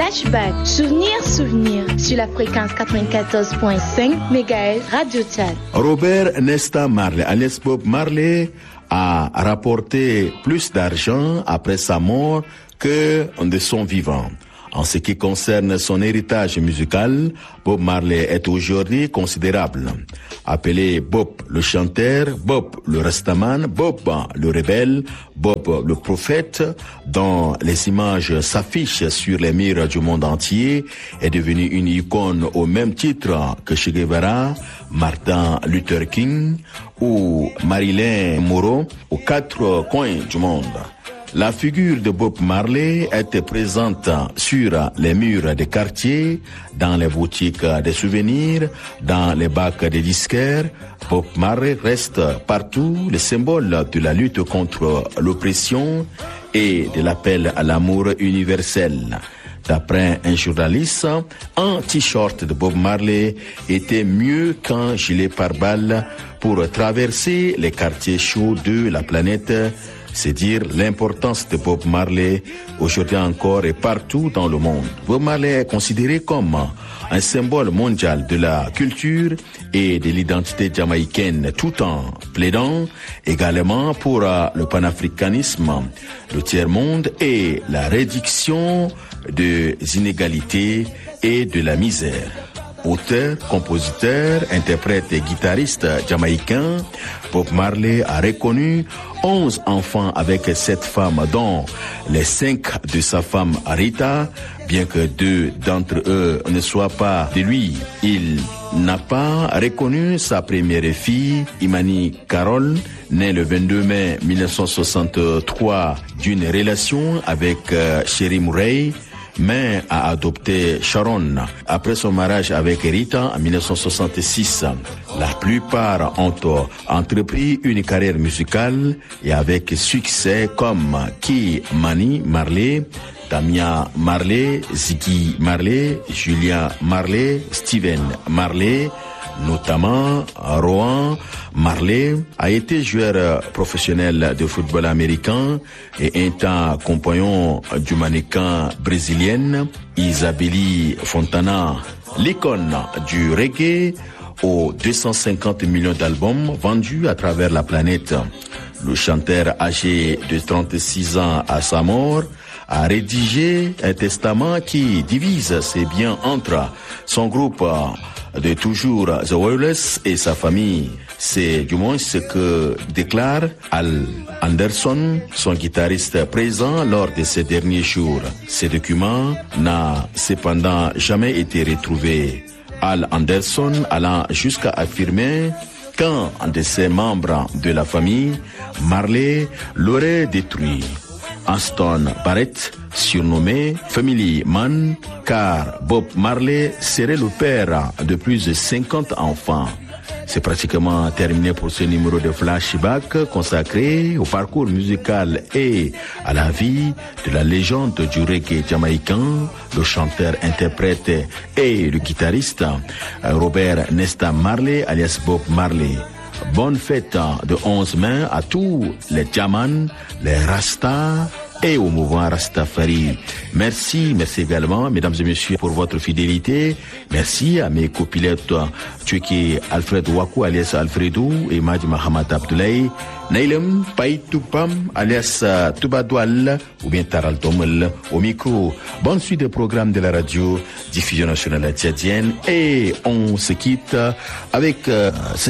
Flashback, Souvenir, sur la fréquence 94.5 MHz Radio Tchad. Robert Nesta Marley, alias Bob Marley, a rapporté plus d'argent après sa mort que de son vivant. En ce qui concerne son héritage musical, Bob Marley est aujourd'hui considérable. Appelé Bob le chanteur, Bob le rastaman, Bob le rebelle, Bob le prophète, dont les images s'affichent sur les murs du monde entier, est devenu une icône au même titre que Che Guevara, Martin Luther King ou Marilyn Monroe aux quatre coins du monde. La figure de Bob Marley était présente sur les murs des quartiers, dans les boutiques des souvenirs, dans les bacs des disquaires. Bob Marley reste partout le symbole de la lutte contre l'oppression et de l'appel à l'amour universel. D'après un journaliste, un t-shirt de Bob Marley était mieux qu'un gilet pare-balles pour traverser les quartiers chauds de la planète. C'est dire l'importance de Bob Marley aujourd'hui encore et partout dans le monde. Bob Marley est considéré comme un symbole mondial de la culture et de l'identité jamaïcaine, tout en plaidant également pour le panafricanisme, le tiers-monde et la réduction des inégalités et de la misère. Auteur, compositeur, interprète et guitariste jamaïcain, Bob Marley a reconnu 11 enfants avec 7 femmes, dont les 5 de sa femme Rita, bien que 2 d'entre eux ne soient pas de lui. Il n'a pas reconnu sa première fille, Imani Carol, née le 22 mai 1963 d'une relation avec Sherry Murray, mais a adopté Sharon après son mariage avec Rita en 1966. La plupart ont entrepris une carrière musicale et avec succès comme Key Mani Marley, Tamia Marley, Ziggy Marley, Julia Marley, Steven Marley, notamment Rohan Marley a été joueur professionnel de football américain et un temps compagnon du mannequin brésilienne Isabelle Fontana, l'icône du reggae aux 250 millions d'albums vendus à travers la planète. Le chanteur âgé de 36 ans à sa mort a rédigé un testament qui divise ses biens entre son groupe de toujours The Wailers et sa famille. C'est du moins ce que déclare Al Anderson, son guitariste présent lors de ces derniers jours. Ce document n'a cependant jamais été retrouvé. Al Anderson allant jusqu'à affirmer qu'un de ses membres de la famille, Marley, l'aurait détruit. Aston Barrett, surnommé Family Man, car Bob Marley serait le père de plus de 50 enfants. C'est pratiquement terminé pour ce numéro de Flashback consacré au parcours musical et à la vie de la légende du reggae jamaïcain, le chanteur, interprète et le guitariste Robert Nesta Marley alias Bob Marley. Bonne fête de 11 mai à tous les Jamans, les Rastas et au mouvement Rastafari. Merci également, mesdames et messieurs, pour votre fidélité. Merci à mes copilotes, Tuki Alfred Wakou alias Alfredou et Madi Mahamat Abdoulaye, Nailem Païtoupam alias Toubadoual ou bien Taral Tomel au micro. Bonne suite de programme de la radio, diffusion nationale tchadienne, et on se quitte avec